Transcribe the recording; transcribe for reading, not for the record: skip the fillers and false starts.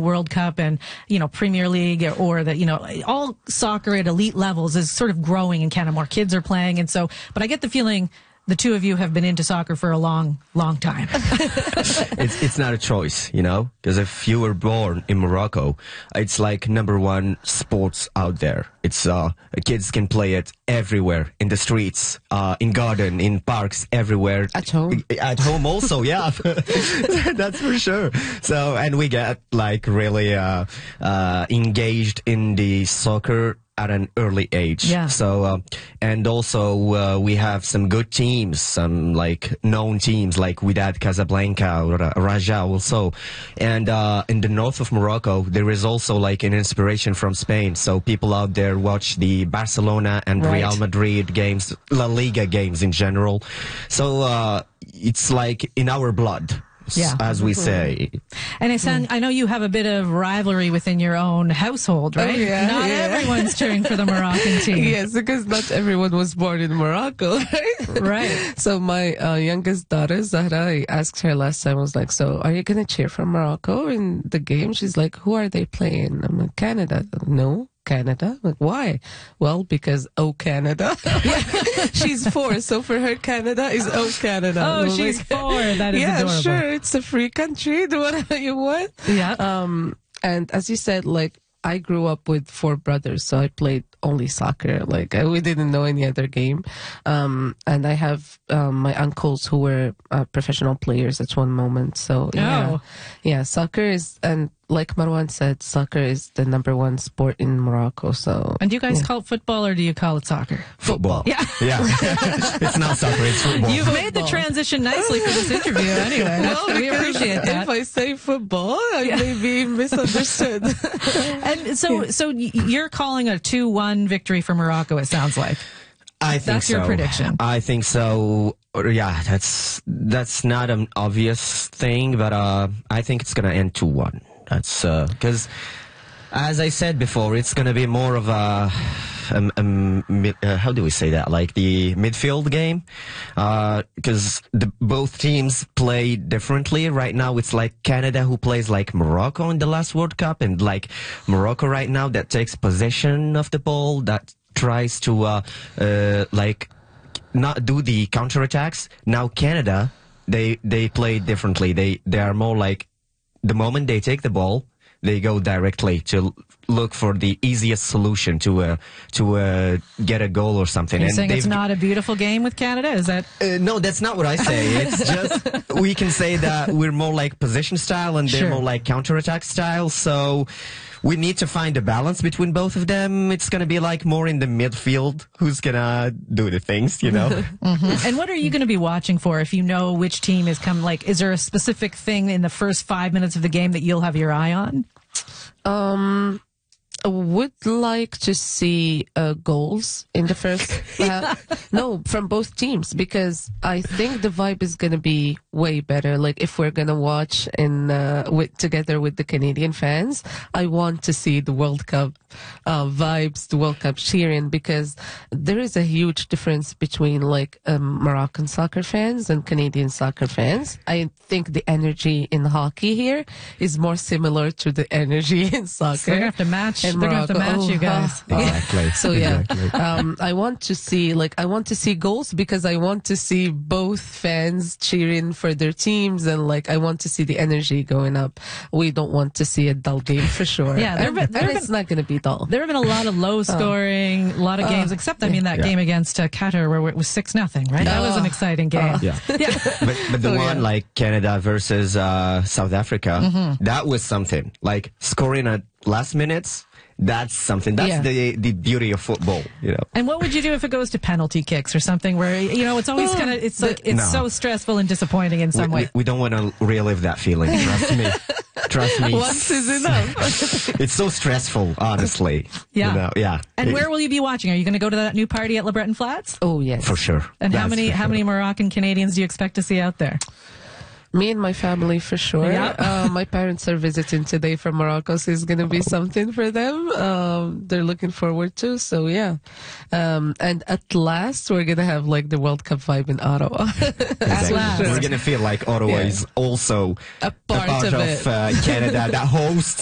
World Cup and, Premier League or all soccer at elite levels is sort of growing in Canada. More kids are playing. And so, but I get the feeling the two of you have been into soccer for a long, long time. It's not a choice, because if you were born in Morocco, it's like #1 sports out there. It's kids can play it everywhere, in the streets, in garden, in parks, everywhere. At home. At home also, yeah. That's for sure. So, and we get like really engaged in the soccer at an early age. Yeah. So, and also we have some good teams, some like known teams like Wydad Casablanca or Raja also. And in the north of Morocco, there is also like an inspiration from Spain. So people out there watch the Barcelona and Real Madrid games, La Liga games in general. So it's like in our blood. Yeah. As we say. And I know you have a bit of rivalry within your own household, right? Oh, yeah, Not everyone's cheering for the Moroccan team. Yes, because not everyone was born in Morocco, right? Right. So my youngest daughter, Zahra, I asked her last time, I was like, so are you going to cheer for Morocco in the game? She's like, who are they playing? I'm like, Canada. No. Canada? Like, why? Well, because Canada. She's 4, so for her, Canada is Canada. Oh, she's like, 4. That is adorable. Yeah, sure. It's a free country. Do whatever you want. Yeah. And as you said, like, I grew up with 4 brothers, so I played only soccer. Like, we didn't know any other game. And I have my uncles who were professional players at one moment. So, yeah, soccer is, and like Marwan said, soccer is the #1 sport in Morocco. So, and do you guys call it football or do you call it soccer? Football. Yeah. It's not soccer, it's football. You've made the transition nicely for this interview anyway. Well, we appreciate that. If I say football, I may be misunderstood. And so you're calling a 2-1 victory for Morocco, it sounds like. I think that's so. Your prediction. I think so. Yeah, that's not an obvious thing, but I think it's going to end 2-1. That's because, as I said before, it's going to be more of a how do we say that? Like the midfield game, because both teams play differently. Right now, it's like Canada who plays like Morocco in the last World Cup, and like Morocco right now that takes possession of the ball, that tries to like not do the counterattacks. Now Canada, they play differently. They are more like, the moment they take the ball, they go directly to look for the easiest solution to get a goal or something. You're saying it's not a beautiful game with Canada? Is that? No, that's not what I say. It's just, we can say that we're more like possession style and they're more like counterattack style. So we need to find a balance between both of them. It's going to be like more in the midfield who's going to do the things, Mm-hmm. And what are you going to be watching for if you know which team is coming? Like, is there a specific thing in the first 5 minutes of the game that you'll have your eye on? I would like to see goals in the first no, from both teams, because I think the vibe is going to be way better. Like, if we're going to watch together with the Canadian fans, I want to see the World Cup vibes, the World Cup cheering, because there is a huge difference between like Moroccan soccer fans and Canadian soccer fans. I think the energy in hockey here is more similar to the energy in soccer. So they're going to have to match. They're going to have to match you guys. Exactly. So yeah, I want to see goals, because I want to see both fans cheering for their teams, and like I want to see the energy going up. We don't want to see a dull game for sure. Yeah, it's not going to be dull. There have been a lot of low scoring, a lot of games, except that game against Qatar where it was 6-0, right? That was an exciting game. But the one like Canada versus South Africa, that was something. Like scoring at last minutes. That's something. That's the beauty of football, And what would you do if it goes to penalty kicks or something where, it's always kind of, it's like, it's so stressful and disappointing in some way. We don't want to relive that feeling. Trust me. Trust me. Once is enough. It's so stressful, honestly. Yeah. And where will you be watching? Are you going to go to that new party at Le Breton Flats? Oh, yes. For sure. And how many Moroccan Canadians do you expect to see out there? Me and my family, for sure. Yeah. My parents are visiting today from Morocco, so it's going to be something for them. They're looking forward to, so yeah. And at last, we're going to have like the World Cup vibe in Ottawa. At last. We're going to feel like Ottawa is also a part of Canada that hosts